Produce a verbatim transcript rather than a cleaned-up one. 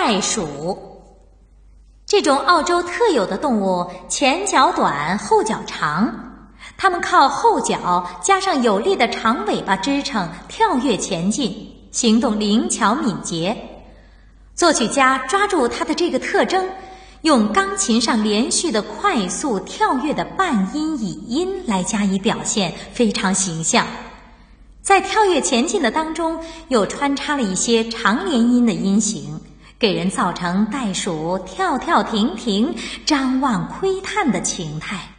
袋鼠。这种澳洲特有的动物前脚短后脚长，它们靠后脚加上有力的长尾巴支撑跳跃前进，行动灵巧敏捷。作曲家抓住它的这个特征，用钢琴上连续的快速跳跃的半音以音来加以表现，非常形象。在跳跃前进的当中，又穿插了一些长连音的音型，给人造成袋鼠跳跳停停、张望窥探的情态。